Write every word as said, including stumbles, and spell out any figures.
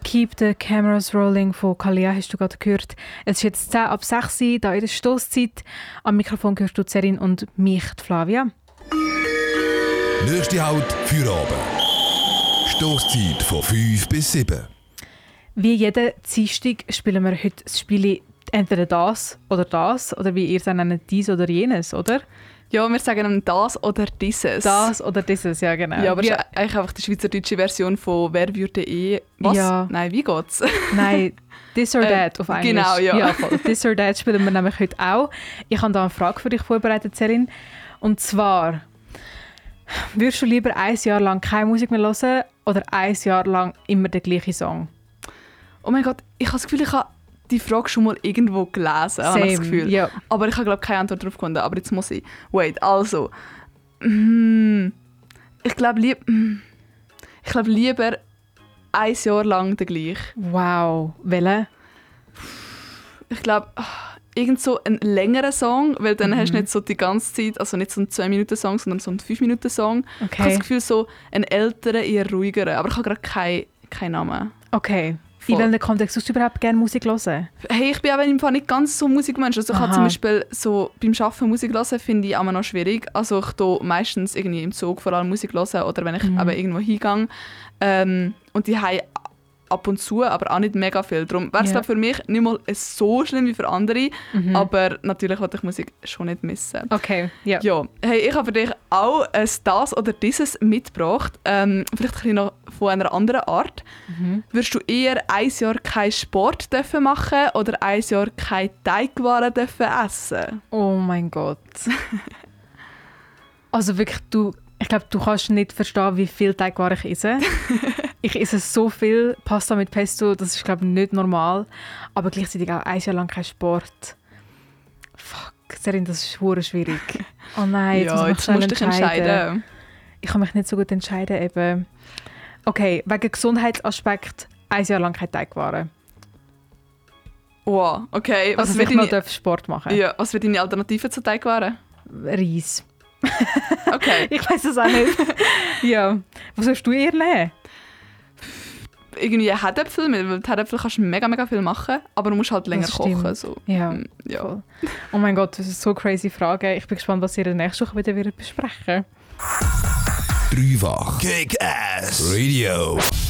«Keep the Cameras Rolling» von Kalia hast du gerade gehört. Es ist jetzt zehn ab sechs Uhr, da in der Stosszeit. Am Mikrofon hörst du Zerin und mich, die Flavia. Nächste Halt für Abend. Stosszeit von fünf bis sieben. Wie jeden Dienstag spielen wir heute das Spiel entweder das oder das, oder wie ihr es nennt, dies oder jenes, oder? Ja, wir sagen ihm das oder dieses. Das oder dieses, ja genau. Ja, aber wie, es ist eigentlich einfach die schweizerdeutsche Version von «Wer würde eh...» Was? Ja. Nein, wie geht's? Nein, «This or That» äh, auf Englisch. Genau, ja. ja voll. «This or That» spielen wir nämlich heute auch. Ich habe da eine Frage für dich vorbereitet, Celine. Und zwar, würdest du lieber ein Jahr lang keine Musik mehr hören oder ein Jahr lang immer den gleichen Song? Oh mein Gott, ich habe das Gefühl, ich habe die Frage schon mal irgendwo gelesen, habe ich das Gefühl. Ja. Aber ich habe, glaube ich, keine Antwort darauf gefunden. Aber jetzt muss ich. Wait, also. Mm, ich glaube lieb, mm, ich glaub, lieber ein Jahr lang der gleiche. Wow, welche? Ich glaube, irgend so ein längerer Song, weil dann Mhm. hast du nicht so die ganze Zeit, also nicht so einen zwei Minuten Song, sondern so einen fünf Minuten Song. Okay. Ich habe das Gefühl, so einen älteren, eher ruhigeren. Aber ich habe gerade keinen kein Namen. Okay. Voll. In welchem Kontext tust du überhaupt gerne Musik hören? Hey, ich bin auch im Fall nicht ganz so Musikmensch. Also ich Aha. habe zum Beispiel so beim Arbeiten Musik hören, finde ich immer noch schwierig. Also ich tue meistens irgendwie im Zug vor allem Musik hören oder wenn ich Mhm. eben irgendwo hingehe. Ähm, und die haben ab und zu, aber auch nicht mega viel. Darum wäre es Ja. für mich nicht mal so schlimm wie für andere. Mhm. Aber natürlich wollte ich Musik schon nicht missen. Okay, ja. Ja, hey, ich habe für dich auch ein das oder dieses mitgebracht. Ähm, vielleicht ein bisschen noch von einer anderen Art. Mhm. Würdest du eher ein Jahr keinen Sport dürfen machen oder ein Jahr keine Teigwaren dürfen essen? Oh mein Gott. Also wirklich, du, ich glaube, du kannst nicht verstehen, wie viel Teigwaren ich esse. Ich esse so viel Pasta mit Pesto, das ist, glaube ich, nicht normal. Aber gleichzeitig auch ein Jahr lang kein Sport. Fuck, Celine, das ist verdammt schwierig. Oh nein, jetzt ja, muss ich mich jetzt schnell musst du dich entscheiden. entscheiden. Ich kann mich nicht so gut entscheiden. Eben. Okay, wegen Gesundheitsaspekt ein Jahr lang keine Teigwaren. Wow, okay. Was Also wird ich mal deine, darf Sport machen. ja, was wird deine Alternative zu Teigwaren? Reis. Okay. Ich weiß es auch nicht. Ja. Was sollst du eher nehmen? Irgendwie Herdäpfel, weil mit Herdäpfel kannst du mega, mega viel machen, aber du musst halt länger Das stimmt. kochen. So. Ja. Mm, ja. Voll. Oh mein Gott, das ist so crazy Frage. Ich bin gespannt, was ihr in der nächsten Woche wieder besprechen. Dreifach Kick-Ass Radio.